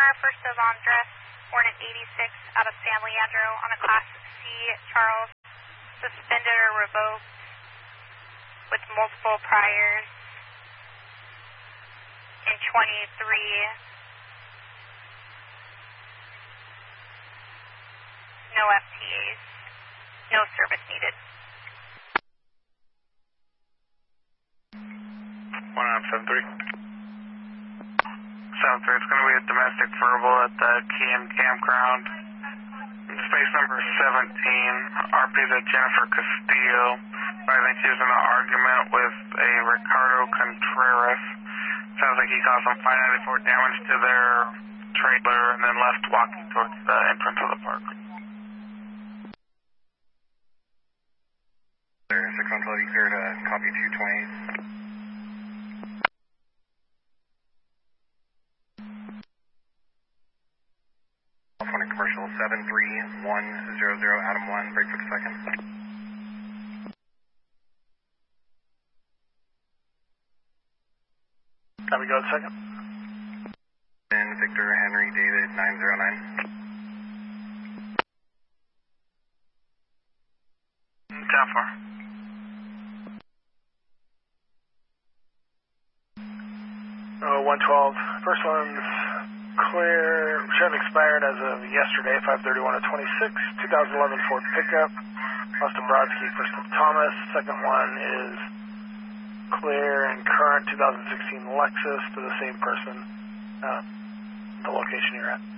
car, first of Andres, Hornet 86, out of San Leandro on a Class C, Charles, suspended or revoked with multiple priors in 23, no FTAs, no service needed. 1973. 73, it's going to be a domestic verbal at the KM campground. Space number 17, RP's at Jennifer Castillo. I think she was in an argument with a Ricardo Contreras. Sounds like he caused some 594 damage to their trailer and then left walking towards the entrance of the park. 612, you cleared copy 220. California Commercial 73100, Adam 1, break for the second. Copy, go second. And Victor Henry David 909. 10-4. Oh, 112. First one's clear, showing expired as of yesterday, 5/31/26, 2011 Ford pickup, Austin Brodsky, first of Thomas. Second one is clear and current 2016 Lexus to the same person, the location you're at.